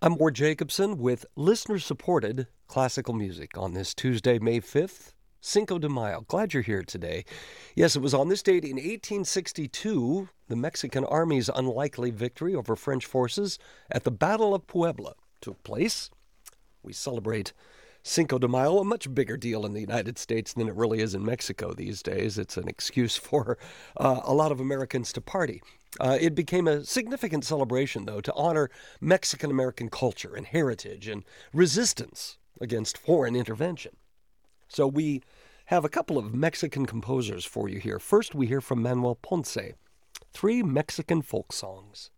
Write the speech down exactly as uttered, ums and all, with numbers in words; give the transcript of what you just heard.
I'm Ward Jacobson with listener-supported classical music on this Tuesday, May fifth, Cinco de Mayo. Glad you're here today. Yes, it was on this date in eighteen sixty-two, the Mexican Army's unlikely victory over French forces at the Battle of Puebla took place. We celebrate Cinco de Mayo, a much bigger deal in the United States than it really is in Mexico these days. It's an excuse for uh, a lot of Americans to party. Uh, it became a significant celebration, though, to honor Mexican-American culture and heritage and resistance against foreign intervention. So we have a couple of Mexican composers for you here. First, we hear from Manuel Ponce, three Mexican folk songs.